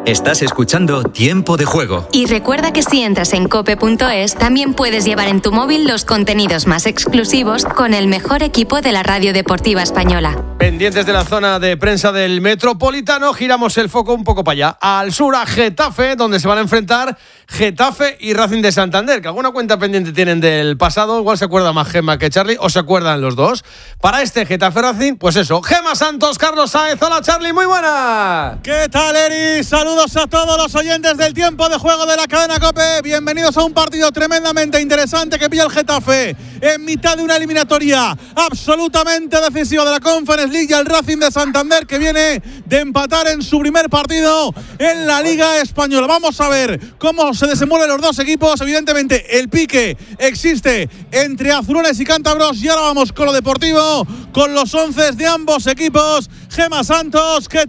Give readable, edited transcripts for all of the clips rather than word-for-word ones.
Estás escuchando Tiempo de Juego. Y recuerda que si entras en cope.es, también puedes llevar en tu móvil los contenidos más exclusivos con el mejor equipo de la radio deportiva española. Pendientes de la zona de prensa del Metropolitano, giramos el foco un poco para allá, al sur, a Getafe, donde se van a enfrentar Getafe y Racing de Santander, que alguna cuenta pendiente tienen del pasado. Igual se acuerda más Gemma que Charlie, o se acuerdan los dos. Para este Getafe Racing, pues eso, Gemma Santos, Carlos Sáenz. Hola Charlie, muy buena. ¿Qué tal, Eri? Saludos a todos los oyentes del Tiempo de Juego de la cadena COPE. Bienvenidos a un partido tremendamente interesante que pilla el Getafe en mitad de una eliminatoria absolutamente decisiva de la Conference League, y el Racing de Santander, que viene de empatar en su primer partido en la Liga Española. Vamos a ver cómo se desenvuelven los dos equipos. Evidentemente el pique existe entre azulones y cántabros, y ahora vamos con lo deportivo, con los 11 de ambos equipos. Gemma Santos, ¿qué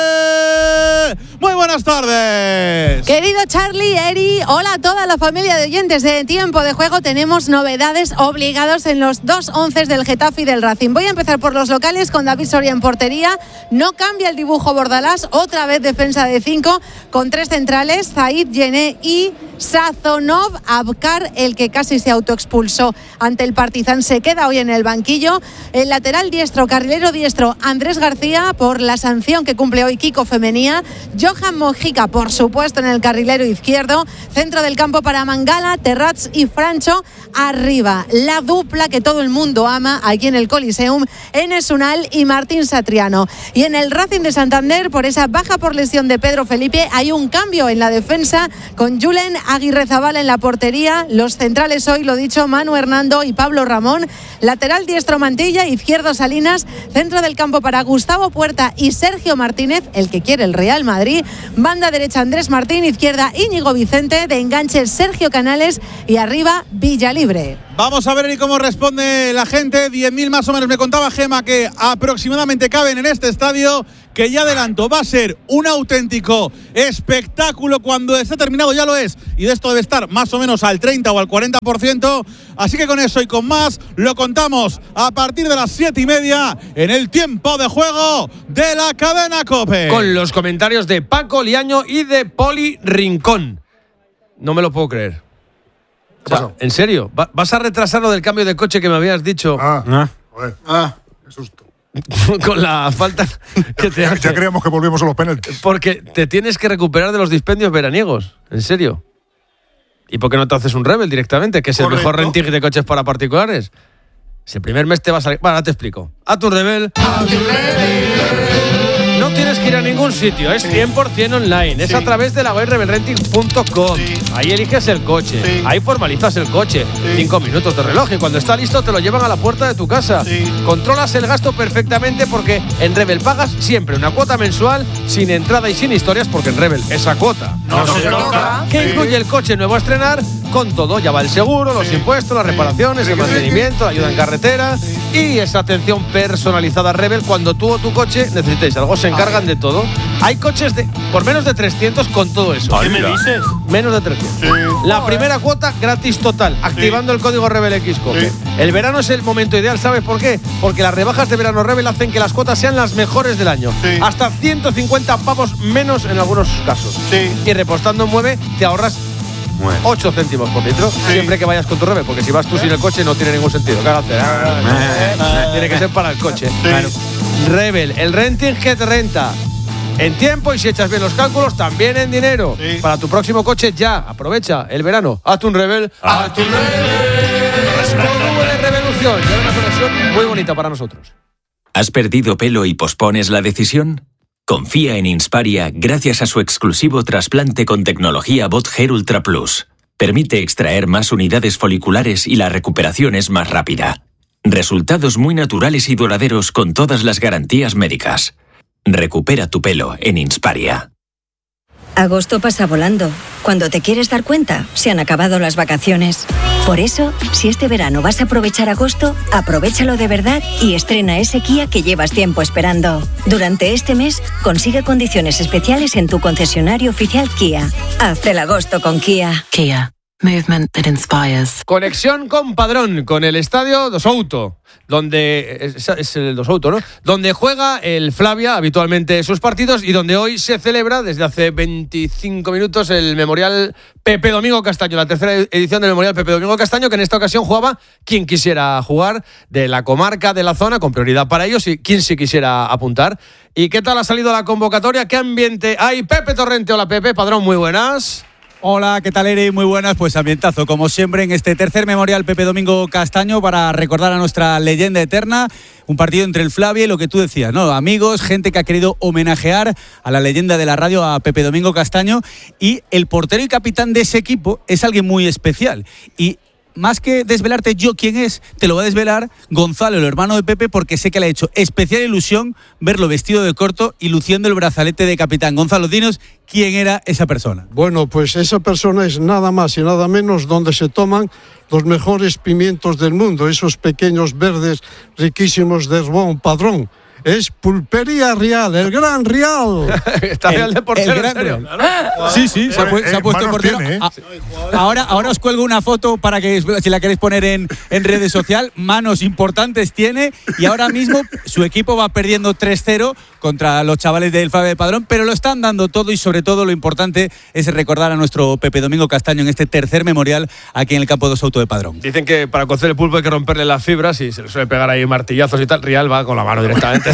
tal? Muy buenas tardes. Querido Charlie, Eri, hola a toda la familia de oyentes de Tiempo de Juego. Tenemos novedades obligados en los dos 11 del Getafe y del Racing. Voy a empezar por los locales con David Soria en portería. No cambia el dibujo Bordalás, otra vez defensa de 5 con 3 centrales, Zaid, Yené y Sazonov. Abkar, el que casi se autoexpulsó ante el Partizan, se queda hoy en el banquillo. El lateral diestro, carrilero diestro, Andrés García, por la sanción que cumple hoy Kiko Femenía. Johan Mojica, por supuesto, en el carrilero izquierdo. Centro del campo para Mangala, Terrats y Francho. Arriba, la dupla que todo el mundo ama aquí en el Coliseum, Enes Unal y Martín Satriano. Y en el Racing de Santander, por esa baja por lesión de Pedro Felipe, hay un cambio en la defensa con Julen Aguirrezabala en la portería. Los centrales hoy, lo dicho, Manu Hernando y Pablo Ramón. Lateral diestro Mantilla, izquierdo Salinas. Centro del campo para Gustavo Puerta y Sergio Martínez, el que quiere el Real Madrid. Banda derecha Andrés Martín, izquierda Íñigo Vicente, de enganche Sergio Canales y arriba Villalibre. Vamos a ver y cómo responde la gente. 10.000 más o menos me contaba Gema que aproximadamente caben en este estadio, que ya adelanto, va a ser un auténtico espectáculo cuando esté terminado, ya lo es, y de esto debe estar más o menos al 30 o al 40%, así que con eso y con más lo contamos a partir de las 7:30 en el Tiempo de Juego de la cadena COPE. Con los comentarios de Paco Liaño y de Poli Rincón. No me lo puedo creer. O sea, ¿en serio? ¿Vas a retrasar lo del cambio de coche que me habías dicho? Qué susto. Con la falta que te hace. Ya creíamos que volvíamos a los penaltis. Porque te tienes que recuperar de los dispendios veraniegos. ¿En serio? ¿Y por qué no te haces un Rebel directamente? Que es el mejor renting de coches para particulares. Si el primer mes te va a salir... Bueno, ahora te explico. A tu Rebel. No tienes que ir a ningún sitio, es 100% online. Es a través de la web rebelrenting.com. Ahí eliges el coche, ahí formalizas el coche. 5 minutos de reloj y cuando está listo te lo llevan a la puerta de tu casa. Controlas el gasto perfectamente porque en Rebel pagas siempre una cuota mensual sin entrada y sin historias, porque en Rebel esa cuota no se toca. Que incluye el coche nuevo a estrenar con todo. Ya va el seguro, los impuestos, las reparaciones, el mantenimiento, la ayuda en carretera y esa atención personalizada Rebel cuando tú o tu coche necesitéis algo. Se encargan de todo. Hay coches por menos de 300 con todo eso. ¿Qué me dices? Menos de 300. La primera cuota gratis total, activando el código RebelXCOPE. El verano es el momento ideal, ¿sabes por qué? Porque las rebajas de verano Rebel hacen que las cuotas sean las mejores del año. Hasta 150 pavos menos en algunos casos. Y repostando en Mueve te ahorras 8 céntimos por litro siempre que vayas con tu Rebel, porque si vas tú sin el coche no tiene ningún sentido. Cágate. Tiene que ser para el coche. Claro. Rebel, el renting que te renta en tiempo y si echas bien los cálculos también en dinero. Para tu próximo coche ya, aprovecha el verano. Hazte un Rebel. ¡Hazte un Rebel! De revolución. Y una conexión muy bonita para nosotros. ¿Has perdido pelo y pospones la decisión? Confía en Insparia gracias a su exclusivo trasplante con tecnología Bot Hair Ultra Plus. Permite extraer más unidades foliculares y la recuperación es más rápida. Resultados muy naturales y duraderos con todas las garantías médicas. Recupera tu pelo en Insparia. Agosto pasa volando. Cuando te quieres dar cuenta, se han acabado las vacaciones. Por eso, si este verano vas a aprovechar agosto, aprovéchalo de verdad y estrena ese Kia que llevas tiempo esperando. Durante este mes, consigue condiciones especiales en tu concesionario oficial Kia. Haz el agosto con Kia. Kia. Movement that inspires. Conexión con Padrón, con el estadio do Souto, donde es el do Souto, ¿no? Donde juega el Flavia habitualmente sus partidos y donde hoy se celebra desde hace 25 minutos el Memorial Pepe Domingo Castaño, la tercera edición del Memorial Pepe Domingo Castaño, que en esta ocasión jugaba quien quisiera jugar de la comarca, de la zona, con prioridad para ellos y quien sí quisiera apuntar. ¿Y qué tal ha salido la convocatoria? ¿Qué ambiente hay? Pepe Torrente, hola Pepe, Padrón, muy buenas. Hola, ¿qué tal, Eri? Muy buenas, pues ambientazo, como siempre, en este tercer Memorial Pepe Domingo Castaño para recordar a nuestra leyenda eterna, un partido entre el Flavia y lo que tú decías, ¿no? Amigos, gente que ha querido homenajear a la leyenda de la radio, a Pepe Domingo Castaño, y el portero y capitán de ese equipo es alguien muy especial. Y más que desvelarte yo quién es, te lo va a desvelar Gonzalo, el hermano de Pepe, porque sé que le ha hecho especial ilusión verlo vestido de corto y luciendo el brazalete de capitán. Gonzalo, dinos quién era esa persona. Bueno, pues esa persona es nada más y nada menos donde se toman los mejores pimientos del mundo, esos pequeños verdes riquísimos de Herbón Padrón. Es Pulpería Real, el Gran Real. Está Real de portero, el Gran ¿en serio? Real. Sí, se ha puesto portero. Tiene, ¿eh? Ahora os cuelgo una foto para que, si la queréis poner en redes sociales. Manos importantes tiene y ahora mismo su equipo va perdiendo 3-0 contra los chavales del Flavia de Padrón, pero lo están dando todo y sobre todo lo importante es recordar a nuestro Pepe Domingo Castaño en este tercer memorial aquí en el campo do Souto de Padrón. Dicen que para cocer el pulpo hay que romperle las fibras y se le suele pegar ahí martillazos y tal. Real va con la mano directamente.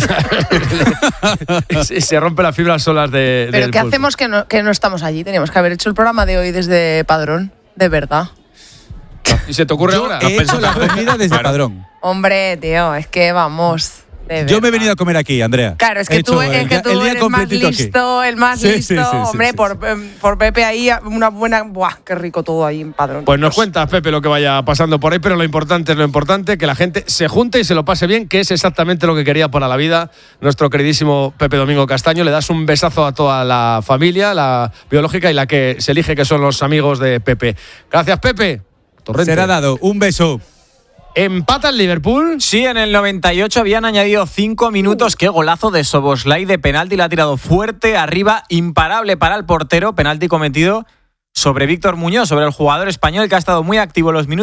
Se rompe las fibras solas de. Pero ¿qué hacemos que no estamos allí? Teníamos que haber hecho el programa de hoy desde Padrón, de verdad. ¿Y se te ocurre ahora? He hecho la comida desde Padrón. Hombre, tío, es que vamos. Yo me he venido a comer aquí, Andrea. Claro, es que tú eres más listo, el más listo. Hombre, por Pepe ahí, una buena. ¡Buah! Qué rico todo ahí en Padrón. Pues nos cuentas, Pepe, lo que vaya pasando por ahí, pero lo importante es lo importante, que la gente se junte y se lo pase bien, que es exactamente lo que quería para la vida nuestro queridísimo Pepe Domingo Castaño. Le das un besazo a toda la familia, la biológica y la que se elige, que son los amigos de Pepe. Gracias, Pepe. Torrente. Será dado. Un beso. ¿Empata el Liverpool? Sí, en el 98 habían añadido 5 minutos. Qué golazo de Szoboszlai de penalti. La ha tirado fuerte, arriba, imparable para el portero. Penalti cometido sobre Víctor Muñoz, sobre el jugador español que ha estado muy activo en los minutos.